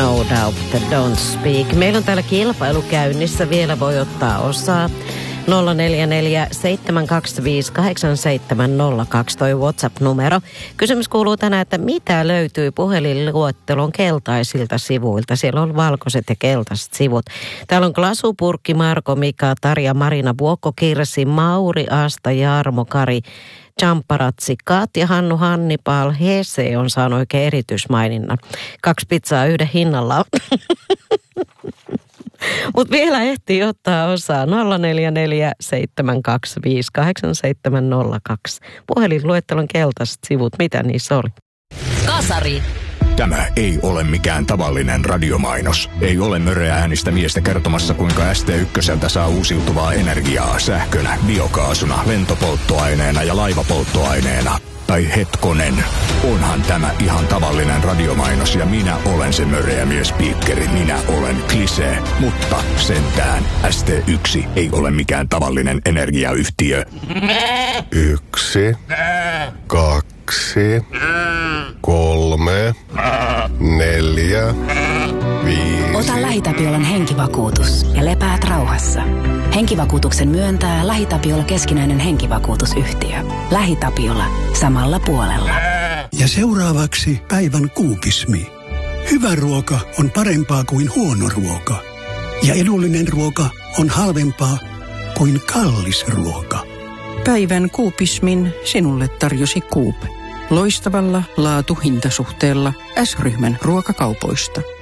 No Doubt, Don't Speak. Meillä on täällä kilpailu käynnissä, vielä voi ottaa osaa. 044 725 8702 toi WhatsApp-numero. Kysymys kuuluu tänään, että mitä löytyy puhelinluettelon keltaisilta sivuilta? Siellä on valkoiset ja keltaiset sivut. Täällä on Glasupurkki, Marko, Mika, Tarja, Marina, Vuokko, Kirsi, Mauri, Asta, Jarmo, Kari, Champaratsi, Katja, Hannu, Hannibal, Hese on saanut oikein erityismaininnan. 2 pizzaa yhden hinnalla. Mutta vielä ehtii ottaa osaa 044 725 8702. Puhelinluettelon keltaiset sivut, mitä niissä oli? Kasari. Tämä ei ole mikään tavallinen radiomainos. Ei ole möreä äänistä miestä kertomassa, kuinka ST1 saa uusiutuvaa energiaa sähkönä, biokaasuna, lentopolttoaineena ja laivapolttoaineena. Tai hetkonen, onhan tämä ihan tavallinen radiomainos ja minä olen se möreä miespiikkeri. Minä olen Klisee, mutta sentään ST1 ei ole mikään tavallinen energiayhtiö. 1, 2, 3, 4, 5. Ota LähiTapiolan henkivakuutus ja lepäät rauhassa. Henkivakuutuksen myöntää LähiTapiola keskinäinen henkivakuutusyhtiö. LähiTapiola. Samalla puolella. Ja seuraavaksi päivän kuupismi. Hyvä ruoka on parempaa kuin huono ruoka. Ja edullinen ruoka on halvempaa kuin kallis ruoka. Päivän kuupismin sinulle tarjosi Coop. Loistavalla laatu-hintasuhteella S-ryhmän ruokakaupoista.